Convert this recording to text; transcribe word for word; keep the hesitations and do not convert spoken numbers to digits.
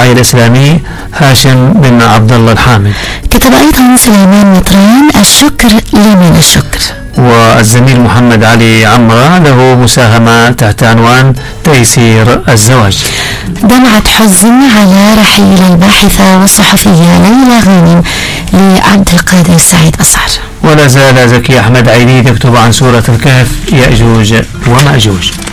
الداعية الإسلامي هاشم بن عبد الله الحامد. كتب أيضا سليمان مطران الشكر لمن الشكر. والزميل محمد علي عمرة له مساهمة تحت عنوان تيسير الزواج. دمعة حزن على رحيل الباحثة والصحفية ليلى غانم لعبد القادر السعيد أصهر. ولا زال زكي أحمد عيدي تكتب عن سورة الكهف يأجوج ومأجوج.